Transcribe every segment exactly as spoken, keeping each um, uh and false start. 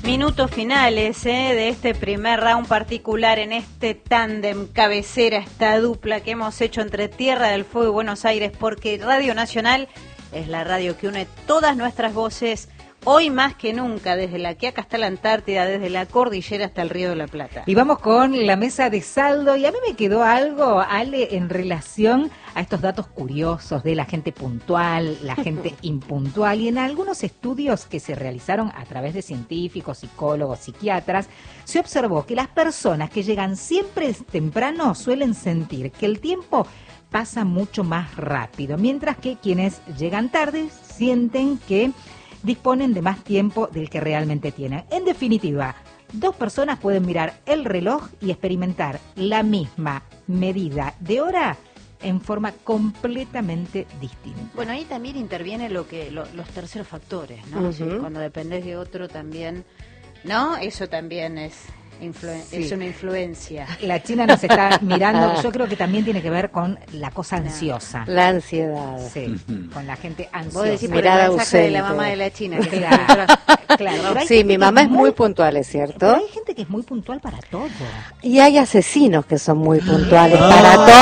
Minutos finales eh, de este primer round particular en este tándem cabecera, esta dupla que hemos hecho entre Tierra del Fuego y Buenos Aires, porque Radio Nacional es la radio que une todas nuestras voces, hoy más que nunca, desde la Quiaca hasta la Antártida, desde la cordillera hasta el Río de la Plata. Y vamos con la mesa de saldo, y a mí me quedó algo, Ale, en relación a estos datos curiosos de la gente puntual, la gente impuntual, y en algunos estudios que se realizaron a través de científicos, psicólogos, psiquiatras, se observó que las personas que llegan siempre temprano suelen sentir que el tiempo pasa mucho más rápido, mientras que quienes llegan tarde sienten que disponen de más tiempo del que realmente tienen. En definitiva, dos personas pueden mirar el reloj y experimentar la misma medida de hora en forma completamente distinta. Bueno, ahí también interviene lo que lo, los terceros factores, ¿no? Uh-huh. Sí, cuando dependés de otro también, ¿no? Eso también es influen- Sí. es una influencia. La China nos está mirando, yo creo que también tiene que ver con la cosa ansiosa. La ansiedad. Sí, con la gente ansiosa. Vos decís por el Mirada mensaje de la ausente. mamá de la China. Que Claro, claro, pero hay Sí, gente mi que mamá es muy puntual, es Pero cierto. hay gente que es muy puntual para todo. Y hay asesinos que son muy puntuales Ah.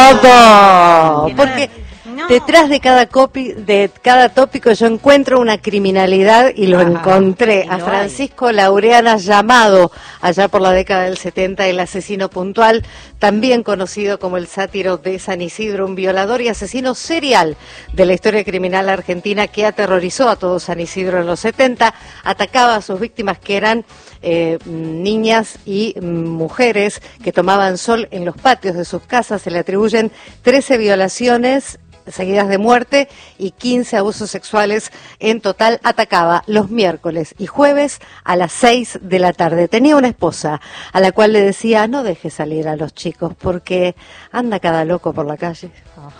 para todo. Que Porque nada- no. detrás de cada copi, de cada tópico yo encuentro una criminalidad y lo Ajá. encontré. Y A lo Francisco Laureana Llamado, allá por la década del setenta, el asesino puntual, también conocido como el sátiro de San Isidro, un violador y asesino serial de la historia criminal argentina que aterrorizó a todo San Isidro en los setenta, atacaba a sus víctimas que eran eh, niñas y mm, mujeres que tomaban sol en los patios de sus casas. Se le atribuyen trece violaciones seguidas de muerte y quince abusos sexuales en total. Atacaba los miércoles y jueves a las seis de la tarde. Tenía una esposa a la cual le decía: no deje salir a los chicos porque anda cada loco por la calle.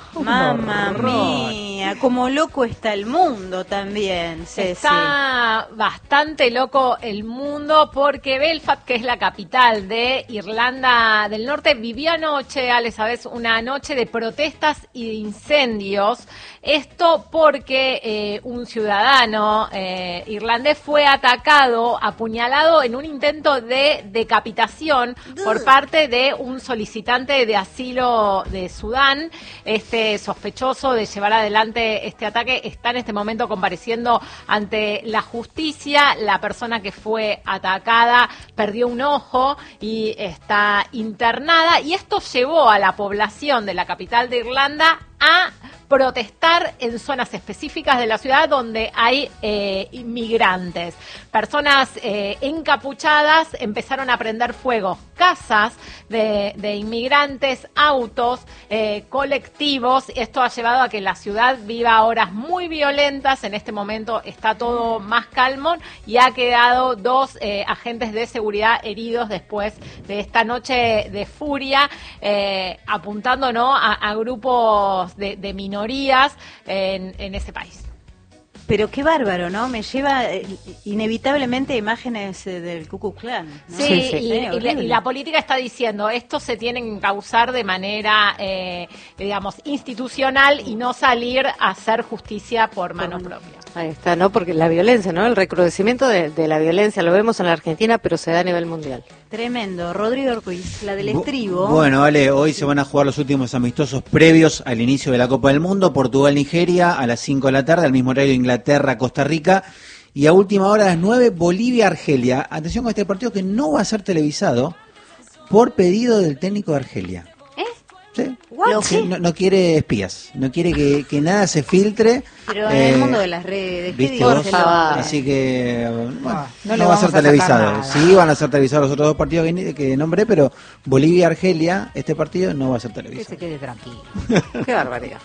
Mamma horror. mía, como loco está el mundo también, Ceci. Está bastante loco el mundo porque Belfast, que es la capital de Irlanda del Norte, vivió anoche, Ale, ¿sabes? Una noche de protestas y de incendios. Esto porque eh, un ciudadano eh, irlandés fue atacado, apuñalado en un intento de decapitación por parte de un solicitante de asilo de Sudán. Este sospechoso de llevar adelante este ataque está en este momento compareciendo ante la justicia. La persona que fue atacada perdió un ojo y está internada, y esto llevó a la población de la capital de Irlanda a protestar en zonas específicas de la ciudad donde hay eh, inmigrantes. Personas eh, encapuchadas empezaron a prender fuego casas de, de inmigrantes, autos, eh, colectivos. Esto ha llevado a que la ciudad viva horas muy violentas. En este momento está todo más calmo y ha quedado dos eh, agentes de seguridad heridos después de esta noche de furia, eh, apuntando, ¿no?, a, a grupos de, de minorías en, en ese país. Pero qué bárbaro, ¿no? Me lleva eh, inevitablemente a imágenes eh, del Ku Klux Klan, ¿no? Sí, Sí, sí. Y, y la, horrible. y la política está diciendo, esto se tiene que causar de manera, eh, digamos, institucional y no salir a hacer justicia por mano propia. Ahí está, ¿no? Porque la violencia, ¿no? El recrudecimiento de, de la violencia lo vemos en la Argentina, pero se da a nivel mundial. Tremendo. Rodrigo Ruiz, la del Bu- estribo. Bueno, vale, hoy se van a jugar los últimos amistosos previos al inicio de la Copa del Mundo. Portugal-Nigeria a las cinco de la tarde, al mismo horario Inglaterra-Costa Rica. Y a última hora a las nueve, Bolivia-Argelia. Atención con este partido que no va a ser televisado por pedido del técnico de Argelia. ¿Eh? ¿Sí? What? Sí, no, no quiere espías, no quiere que, que nada se filtre. Pero en Eh, el mundo de las redes, ¿qué ¿viste dice vos? el hombre? Así que, bueno, Ah, no no, le va a vamos ser a sacar televisado. nada. Sí, van a ser televisados los otros dos partidos que, que nombré, pero Bolivia-Argelia, este partido no va a ser Que televisado. se quede tranquilo. Qué barbaridad.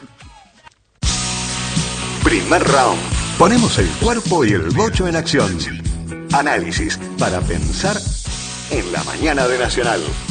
Primer round. Ponemos el cuerpo y el bocho en acción. Análisis para pensar en la mañana de Nacional.